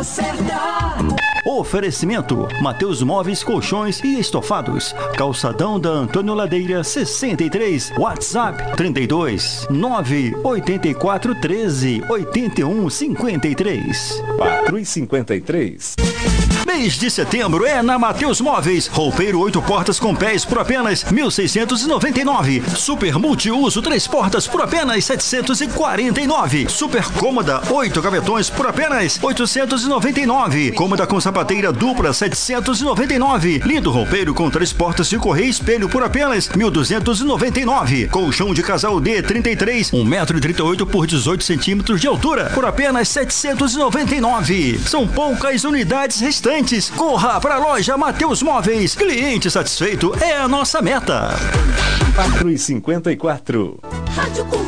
certa. Oferecimento: Mateus Móveis, Colchões e Estofados. Calçadão da Antônio Ladeira 63. WhatsApp 32 984 13 81 53. 4,53. Mês de setembro é na Mateus Móveis. Roupeiro 8 portas com pés por apenas 1.699. Super multiuso 3 portas por apenas 749. Super cômoda 8 gavetões por apenas 899. Cômoda com sapateira dupla 799. Lindo roupeiro com 3 portas de correia e espelho por apenas 1.299. Colchão de casal D 33, 1,38 m por 18 centímetros de altura por apenas 799. São poucas unidades restantes. Corra para a loja Mateus Móveis. Cliente satisfeito é a nossa meta. 4,54.